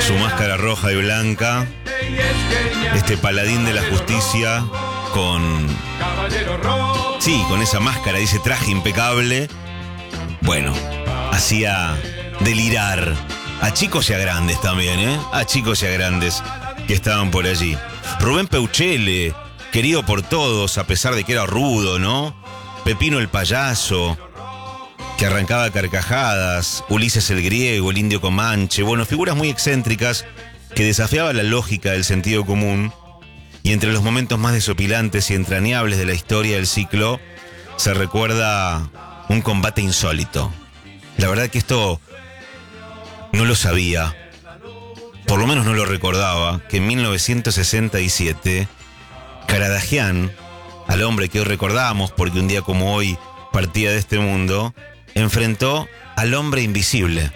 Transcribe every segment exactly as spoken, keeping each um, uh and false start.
Su máscara roja y blanca, este paladín de la justicia con... Sí, con esa máscara, ese traje impecable. Bueno, hacía delirar a chicos y a grandes también, ¿eh? A chicos y a grandes que estaban por allí. Rubén Peuchele, querido por todos, a pesar de que era rudo, ¿no? Pepino el payaso, que arrancaba carcajadas, Ulises el griego, el indio Comanche, bueno, figuras muy excéntricas que desafiaban la lógica del sentido común, y entre los momentos más desopilantes y entrañables de la historia del ciclo se recuerda un combate insólito. La verdad que esto no lo sabía, por lo menos no lo recordaba, que en mil novecientos sesenta y siete Karadagian, al hombre que hoy recordamos porque un día como hoy partía de este mundo, enfrentó al hombre invisible.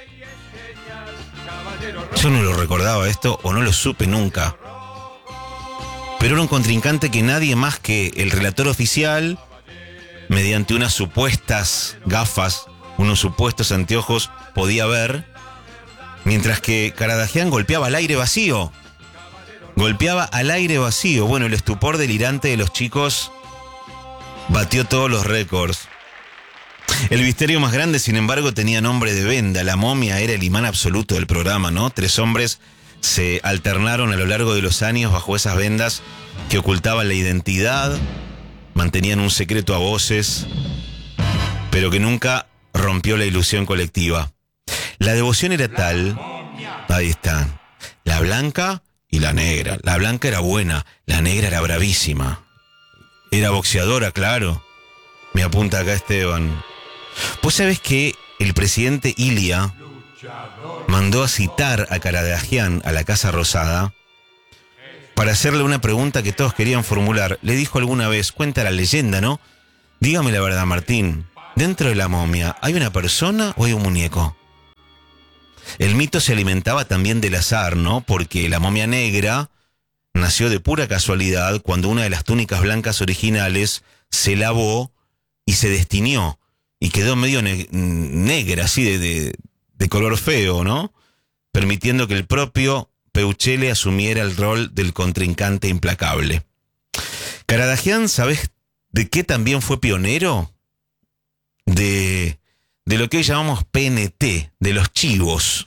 Yo no lo recordaba esto, o no lo supe nunca. Pero era un contrincante que nadie más que el relator oficial, mediante unas supuestas gafas, unos supuestos anteojos, podía ver, mientras que Karadagian golpeaba al aire vacío. Golpeaba al aire vacío. Bueno, el estupor delirante de los chicos batió todos los récords. El misterio más grande, sin embargo, tenía nombre de venda. La momia era el imán absoluto del programa, ¿no? Tres hombres se alternaron a lo largo de los años bajo esas vendas que ocultaban la identidad, mantenían un secreto a voces, pero que nunca rompió la ilusión colectiva. La devoción era tal, ahí está, la blanca y la negra. La blanca era buena, la negra era bravísima. Era boxeadora, claro. Me apunta acá Esteban. Pues sabes que el presidente Ilia mandó a citar a Karadagian a la Casa Rosada para hacerle una pregunta que todos querían formular. Le dijo alguna vez, cuenta la leyenda, ¿no? Dígame la verdad, Martín, dentro de la momia, ¿hay una persona o hay un muñeco? El mito se alimentaba también del azar, ¿no? Porque la momia negra nació de pura casualidad cuando una de las túnicas blancas originales se lavó y se destinió. Y quedó medio ne- negra, así de, de, de color feo, ¿no? Permitiendo que el propio Peuchele asumiera el rol del contrincante implacable. Karadagian, ¿sabes de qué también fue pionero? De, de lo que hoy llamamos P N T, de los chivos.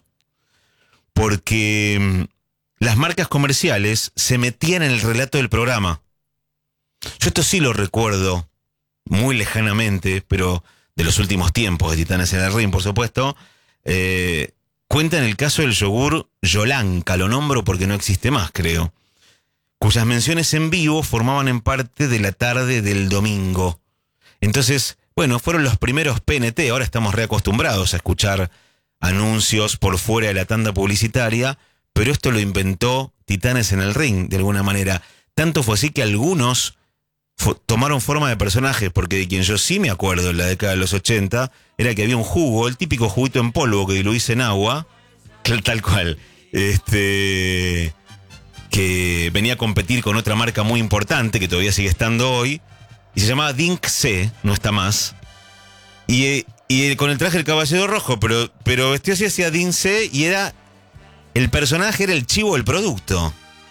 Porque las marcas comerciales se metían en el relato del programa. Yo esto sí lo recuerdo muy lejanamente, pero de los últimos tiempos de Titanes en el Ring, por supuesto. Eh, cuentan el caso del yogur Yolanka, lo nombro porque no existe más, creo, cuyas menciones en vivo formaban en parte de la tarde del domingo. Entonces, bueno, fueron los primeros P N T. Ahora estamos reacostumbrados a escuchar anuncios por fuera de la tanda publicitaria, pero esto lo inventó Titanes en el Ring, de alguna manera. Tanto fue así que algunos tomaron forma de personajes, porque de quien yo sí me acuerdo en la década de los ochenta era que había un jugo, el típico juguito en polvo que diluís en agua, tal cual, este, que venía a competir con otra marca muy importante que todavía sigue estando hoy, y se llamaba Dink C, no está más, y, y con el traje del Caballero Rojo, pero, pero vestido así, hacía Dink C, y era, el personaje era el chivo del producto.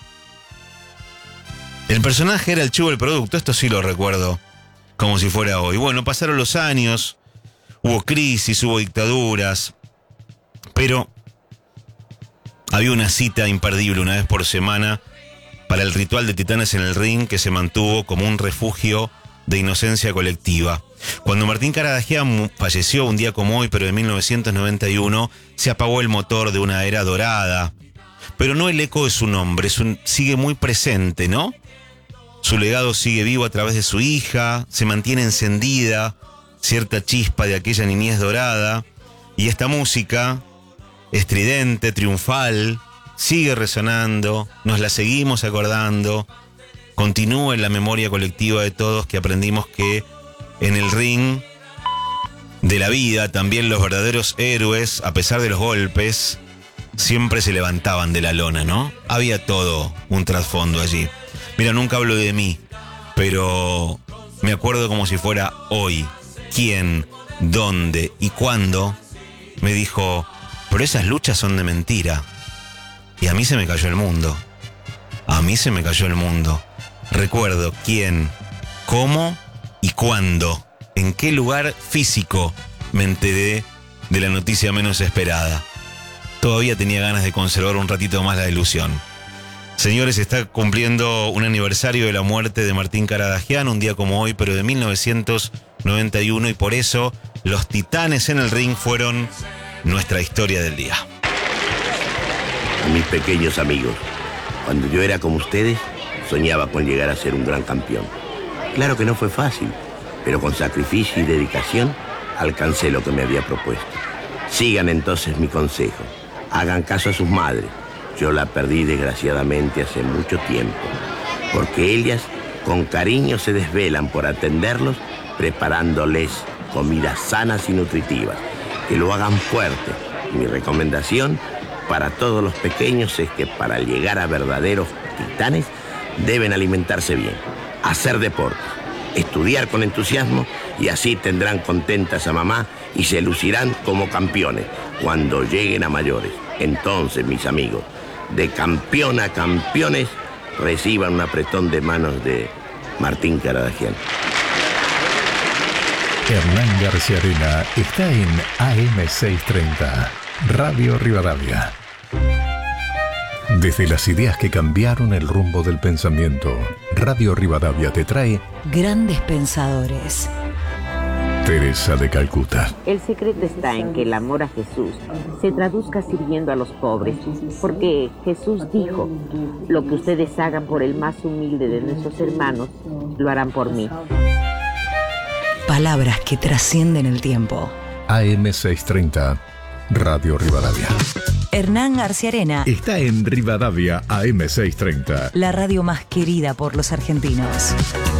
El personaje era el chivo del producto, esto sí lo recuerdo como si fuera hoy. Bueno, pasaron los años, hubo crisis, hubo dictaduras, pero había una cita imperdible una vez por semana para el ritual de Titanes en el Ring que se mantuvo como un refugio de inocencia colectiva. Cuando Martín Karadagian falleció un día como hoy, pero en mil novecientos noventa y uno, se apagó el motor de una era dorada. Pero no el eco de su nombre, es un, sigue muy presente, ¿no? Su legado sigue vivo a través de su hija, se mantiene encendida cierta chispa de aquella niñez dorada, y esta música, estridente, triunfal, sigue resonando, nos la seguimos acordando, continúa en la memoria colectiva de todos, que aprendimos que en el ring de la vida también los verdaderos héroes, a pesar de los golpes, siempre se levantaban de la lona, ¿no? Había todo un trasfondo allí. Mira, nunca hablo de mí, pero me acuerdo como si fuera hoy. ¿Quién, dónde y cuándo me dijo, pero esas luchas son de mentira? Y a mí se me cayó el mundo. A mí se me cayó el mundo. Recuerdo quién, cómo y cuándo, en qué lugar físico me enteré de la noticia menos esperada. Todavía tenía ganas de conservar un ratito más la ilusión. Señores, está cumpliendo un aniversario de la muerte de Martín Karadagian, un día como hoy, pero de mil novecientos noventa y uno, y por eso los Titanes en el ring fueron nuestra historia del día. A mis pequeños amigos, cuando yo era como ustedes, soñaba con llegar a ser un gran campeón. Claro que no fue fácil, pero con sacrificio y dedicación alcancé lo que me había propuesto. Sigan entonces mi consejo. Hagan caso a sus madres. Yo la perdí desgraciadamente hace mucho tiempo, porque ellas con cariño se desvelan por atenderlos, preparándoles comidas sanas y nutritivas, que lo hagan fuerte. Mi recomendación para todos los pequeños es que para llegar a verdaderos titanes deben alimentarse bien, hacer deporte, estudiar con entusiasmo, y así tendrán contentas a mamá y se lucirán como campeones cuando lleguen a mayores. Entonces, mis amigos, de campeón a campeones, reciban un apretón de manos de Martín Karadagian. Hernán García Arena está en A M seiscientos treinta, Radio Rivadavia. Desde las ideas que cambiaron el rumbo del pensamiento, Radio Rivadavia te trae Grandes Pensadores. Teresa de Calcuta. El secreto está en que el amor a Jesús se traduzca sirviendo a los pobres, porque Jesús dijo: lo que ustedes hagan por el más humilde de nuestros hermanos, lo harán por mí. Palabras que trascienden el tiempo. A M seiscientos treinta, Radio Rivadavia. Hernán García Arena Está en Rivadavia A M seiscientos treinta. la radio más querida por los argentinos.